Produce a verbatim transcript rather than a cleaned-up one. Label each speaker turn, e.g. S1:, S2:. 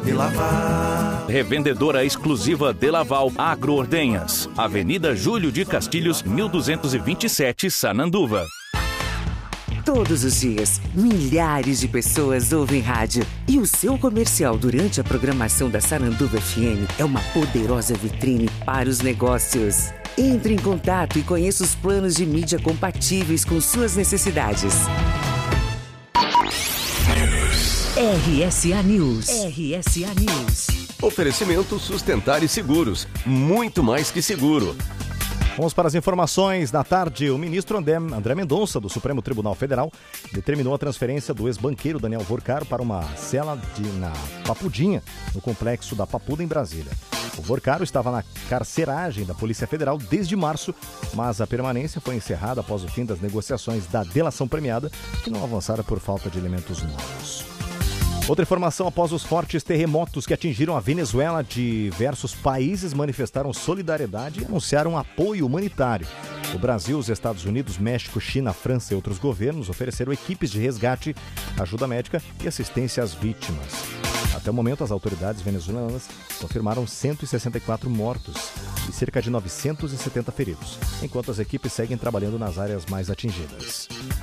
S1: De Laval.
S2: Revendedora exclusiva De Laval Agroordenhas. Avenida Júlio de Castilhos, mil duzentos e vinte e sete, Sananduva.
S3: Todos os dias, milhares de pessoas ouvem rádio. E o seu comercial durante a programação da Sananduva F M é uma poderosa vitrine para os negócios. Entre em contato e conheça os planos de mídia compatíveis com suas necessidades. R S A News. R S A News.
S4: Oferecimento Sustentar e Seguros. Muito mais que seguro.
S5: Vamos para as informações da tarde. O ministro André, André Mendonça, do Supremo Tribunal Federal, determinou a transferência do ex-banqueiro Daniel Vorcaro para uma cela de, na Papudinha, no complexo da Papuda, em Brasília. O Vorcaro estava na carceragem da Polícia Federal desde março, mas a permanência foi encerrada após o fim das negociações da delação premiada, que não avançaram por falta de elementos novos. Outra informação: após os fortes terremotos que atingiram a Venezuela, diversos países manifestaram solidariedade e anunciaram apoio humanitário. O Brasil, os Estados Unidos, México, China, França e outros governos ofereceram equipes de resgate, ajuda médica e assistência às vítimas. Até o momento, as autoridades venezuelanas confirmaram cento e sessenta e quatro mortos e cerca de novecentos e setenta feridos, enquanto as equipes seguem trabalhando nas áreas mais atingidas.